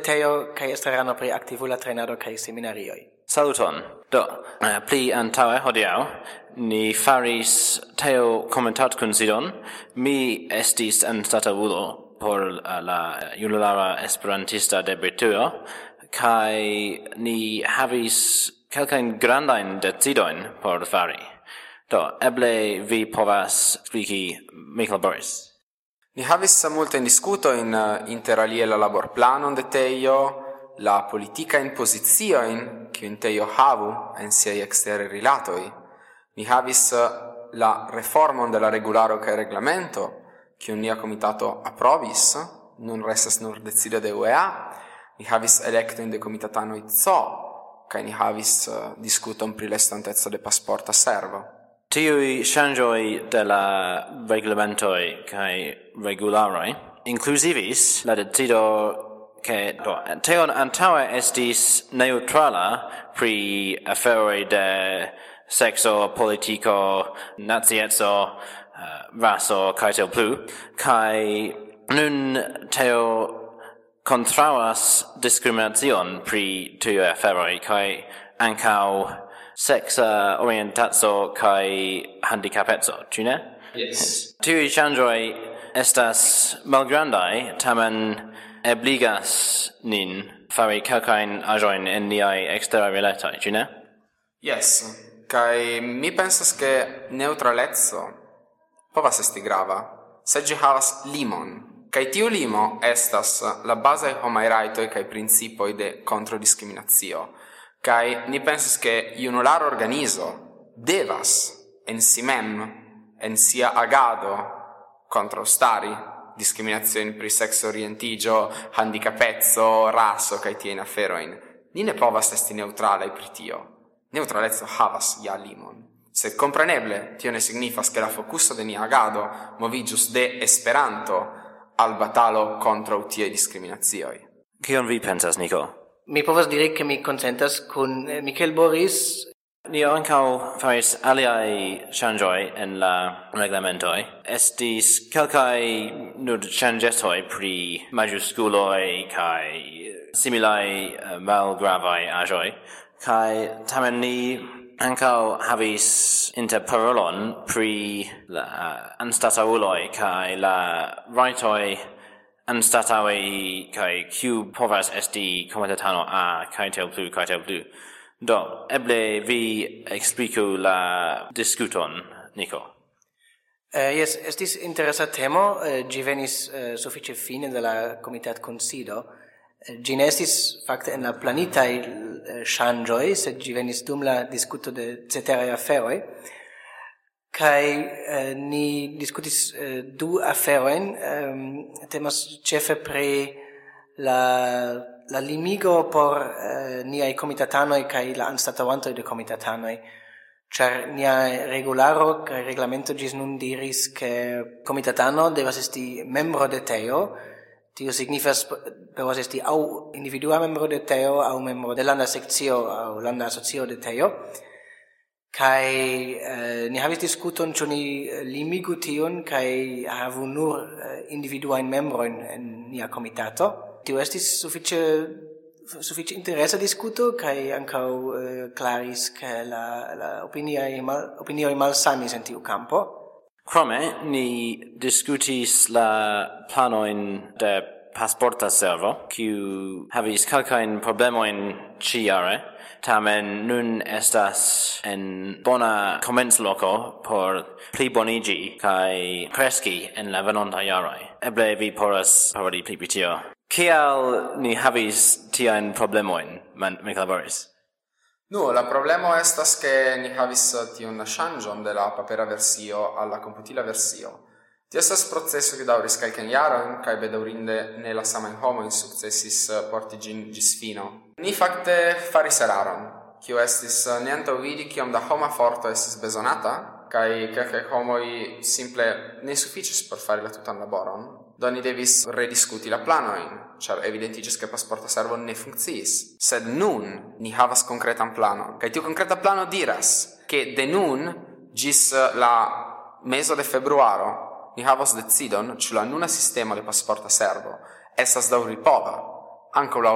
teo kai estrarano pri aktivula trainado kai seminarioi. Saluton. Pli antaue hodiaŭ ni faris teo komentat kunsidon. Mi estis anstataŭulo por la junulara esperantista debutuo kai ni havis kelkajn grandajn decidojn por fari. Eble vi povas expliki, Michael Boris. Ni havis multajn diskutojn interalie la laborplanon de tejo, la politica in poziciojn kiujn tejo havu en siaj eksteraj rilatoj. Ni havis la reformon de la regularo kaj reglamento, kiun nia komitato aprobis, nun restas nur decido de UEA. Ni havis elektojn de komitatanoj CO, kaj ni havis diskuton pri la estonteco de pasporta servo. Tiui ŝanĝoj de la reglamentoj kaj regularoj inkluzivis la decido che teo antaŭe estis neutrala pri aferoj de sexo, politiko, nacieco, raso kaj tiel plu, kaj nun teo kontraŭas diskriminacion pri tiuj aferoj kaj ankaŭ sexa orientazo kai handicapezo, ĉu ne? Yes. Tiuj ŝanĝoj estas malgrandaj, tamen ebligas nin fari kelkajn aĵojn en niaj eksteraj rilatoj, ĉu ne? Yes. Kaj mi pensas ke neutraleco povas esti grava, se ĝi havas limon. Kaj tiu limo estas la bazaj homaj rajtoj kaj principoj de kontrodiskriminacio. Kai ni pensas che junularo organizo devas en si mem, en sia agado contrastari discriminazioni pri sexo orientigio, handicapezzo, raso, kai tien aferoin. Ni ne povas esti neutralai pri tio. Neutralezzo havas ja limon. Sed compreneble, tio ne signifas che la focuso de nia agado movigius de Esperanto al batalo contra tie discriminazioi. Kion vi pensas, Nico? Mi povas diri che mi consentas kun Michael Boris. Ni ankaŭ faris aliaj ŝanĝoj en la reglamentoj. Estis kelkaj nur ŝanĝetoj pri majuskuloj kaj similaj malgravaj aĵoj. Kaj tamen ni ankaŭ havis interparolon pri la anstataŭuloj kaj la rajtoj anstataŭe kaj kiu povas esti komitatano A kaj tiel plu. Eble vi expliku la diskuton, Nico. Yes, estis interesa temo, ĝi venis sufiĉe fine de la komitatkunsido. Ĝi ne estis fakte en la planitaj ŝanĝoj, sed ĝi venis dum la diskuto de ceteraj aferoj. Kai ni diskutis du aferojn, temas ĉefe pri la limigo por niaj komitatanoj kaj la anstataŭantoj de komitatanoj, ĉar nia regularo kaj reglamento ĝis nun diris ke komitatano devas esti membro de teo. Tio signifas povas esti aŭ individua membro de teo aŭ membro de landa sekcio aŭ landa asocio de teo. Kai ni havis diskuton ĉu ni limigu tion kaj havu nur individuajn membrojn en nia komitato. Tio estis sufiĉe interesa diskuto kaj ankaŭ klaris ke la opinioj malsamis en tiu kampo. Krome ni diskutis la planojn de pasporta servo, kiu havis kelkajn problemojn ĉiujare. Tamen nun estas en bona komencloko por pliboniĝi kaj kreski en la venontaj jaroj. Eble vi povas paroli pli pri tio. Kial ni havis tiajn problemojn, Michael Boris? La problemo estas ke ni havis tiun ŝanĝon de la papera versio al la komputila versio. Tio estas proceso kiu daŭris kelkajn jarojn kaj bedaŭrinde ne la samaj homoj sukcesis porti ĝin ĝis fino. Ni fakte faris eraron, kiu estis ne antaŭvidi kiom da homa forto estis bezonata, kaj kelkaj homoj simple ne sufiĉis por fari la tutan laboron. Do ni devis rediskuti la planojn, ĉar evidentiĝis ke pasporta servo ne funkciis. Sed nun ni havas konkretan planon, kaj tiu konkreta plano diras, ke de nun ĝis la mezo de februaro ni havas decidon ĉu la nuna sistemo de pasporta servo estas daŭripova ankaŭ laŭ